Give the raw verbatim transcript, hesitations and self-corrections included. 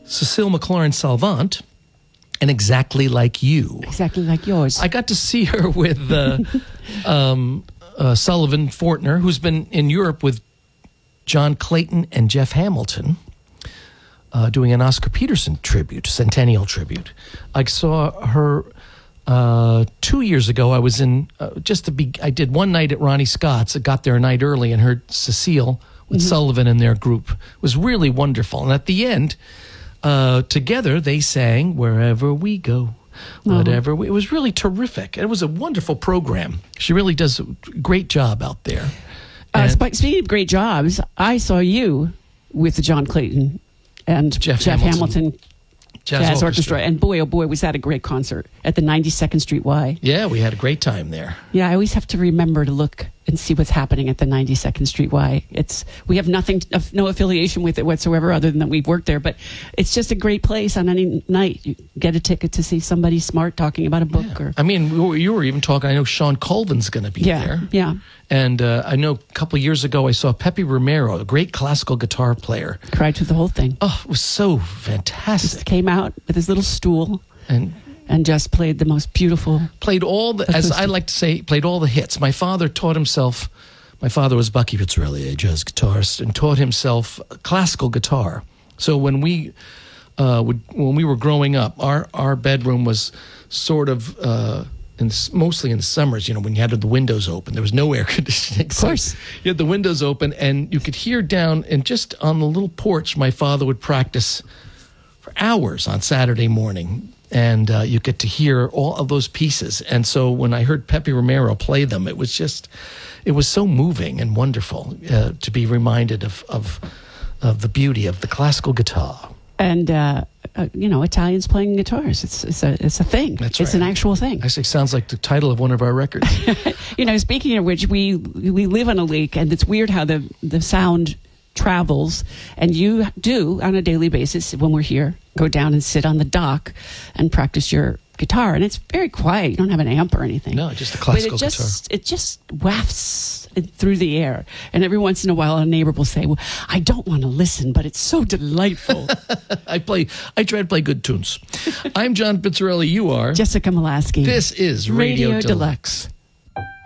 Cecile McLaurin Salvant, and Exactly Like You. Exactly like yours. I got to see her with uh, um, uh, Sullivan Fortner, who's been in Europe with John Clayton and Jeff Hamilton, uh, doing an Oscar Peterson tribute, centennial tribute. I saw her uh, two years ago. I was in uh, just to be. I did one night at Ronnie Scott's. I got there a night early and heard Cecile with mm-hmm. Sullivan and their group. It was really wonderful. And at the end, uh, together they sang "Wherever We Go." Whatever. Uh-huh. It was really terrific. It was a wonderful program. She really does a great job out there. Uh, speaking of great jobs, I saw you with John Clayton and Jeff, Jeff Hamilton, Hamilton Jazz, Jazz Orchestra. Orchestra. And boy, oh boy, was that a great concert at the ninety-second Street Y. Yeah, we had a great time there. Yeah, I always have to remember to look and see what's happening at the ninety-second Street Y. It's we have nothing, no affiliation with it whatsoever, other than that we've worked there. But it's just a great place on any night. You get a ticket to see somebody smart talking about a book. Yeah. Or I mean, we were, you were even talking. I know Sean Colvin's going to be yeah, there. Yeah, and uh, I know a couple of years ago I saw Pepe Romero, a great classical guitar player. Cried through the whole thing. Oh, it was so fantastic. Just came out with his little stool and. And just played the most beautiful. Played all the, acoustic. As I like to say, played all the hits. My father taught himself, my father was Bucky Pizzarelli, a jazz guitarist, and taught himself classical guitar. So when we, uh, would, when we were growing up, our, our bedroom was sort of, uh, in, mostly in the summers, you know, when you had the windows open. There was no air conditioning. Of course. So you had the windows open, and you could hear down, and just on the little porch, my father would practice for hours on Saturday morning. And uh, you get to hear all of those pieces. And so when I heard Pepe Romero play them, it was just, it was so moving and wonderful uh, to be reminded of, of of the beauty of the classical guitar. And, uh, uh, you know, Italians playing guitars. It's it's a, it's a thing. That's It's right. an actual thing. Actually, sounds like the title of one of our records. You know, speaking of which, we we live on a lake, and it's weird how the, the sound travels, and you do on a daily basis when we're here go down and sit on the dock and practice your guitar, and it's very quiet. You don't have an amp or anything. No, just a classical but it just, guitar. It just wafts it through the air, and every once in a while a neighbor will say, well, I don't want to listen, but it's so delightful. I play I try to play good tunes. I'm John Pizzarelli. You are Jessica Molaski. This is Radio, Radio Deluxe. Deluxe.